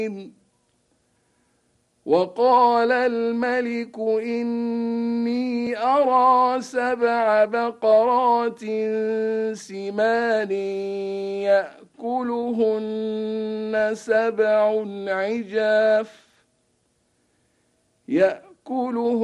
وقال الملك إني أرى 7 بقرات سمان يأكلهن 7 عجاف